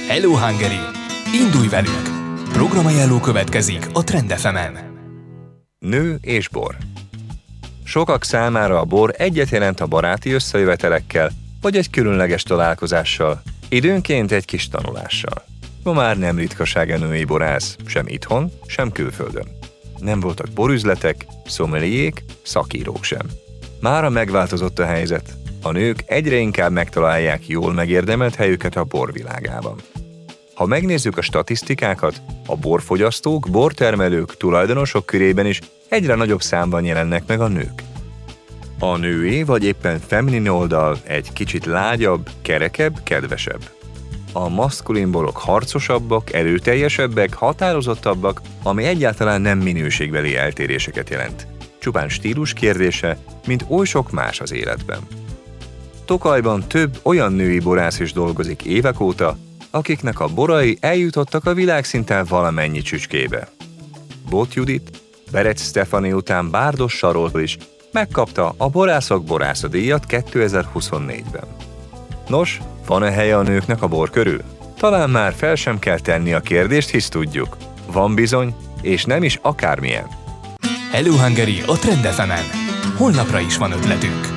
Hello Hungary! Indulj velünk! Programajánló következik a Trend FM-en. Nő és bor. Sokak számára a bor egyet jelent a baráti összejövetelekkel, vagy egy különleges találkozással, időnként egy kis tanulással. Ma már nem ritkaság a női borász, sem itthon, sem külföldön. Nem voltak borüzletek, szomeliék, szakírók sem. Mára megváltozott a helyzet. A nők egyre inkább megtalálják jól megérdemelt helyüket a borvilágában. Ha megnézzük a statisztikákat, a borfogyasztók, bortermelők, tulajdonosok körében is egyre nagyobb számban jelennek meg a nők. A női vagy éppen feminin oldal egy kicsit lágyabb, kerekebb, kedvesebb. A maszkulin borok harcosabbak, erőteljesebbek, határozottabbak, ami egyáltalán nem minőségbeli eltéréseket jelent. Csupán stílus kérdése, mint oly sok más az életben. Tokajban több olyan női borász is dolgozik évek óta, akiknek a borai eljutottak a világszinten valamennyi csücskébe. Bóth Judit, Berec Stefani után Bárdos Saroltól is megkapta a Borászok Borásza díjat 2024-ben. Nos, van-e helye a nőknek a bor körül? Talán már fel sem kell tenni a kérdést, hisz tudjuk. Van bizony, és nem is akármilyen. Hello Hungary a Trend FM-en. Holnapra is van ötletünk.